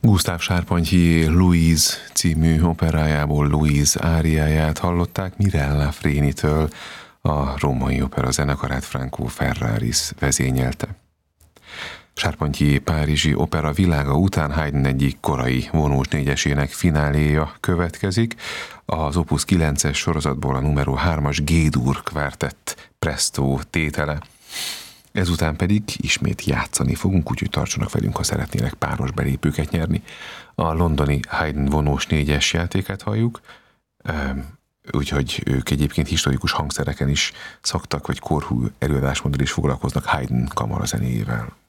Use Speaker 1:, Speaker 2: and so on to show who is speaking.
Speaker 1: Gusztáv Sárpanthyé Louise című operájából Louise áriáját hallották Mirella Frénitől, a Római Opera zenekarát Franco Ferraris vezényelte. Sárpanthyé párizsi opera világa után Haydn egyik korai vonós négyesének fináléja következik, az Opus 9-es sorozatból a numero 3-as G-dur kvártett Presto tétele. Ezután pedig ismét játszani fogunk, úgyhogy tartsanak velünk, ha szeretnének páros belépőket nyerni. A londoni Haydn vonós négyes játékát halljuk, úgyhogy ők egyébként historikus hangszereken is szoktak, vagy korhű előadásmóddal is foglalkoznak Haydn kamarazenéjével.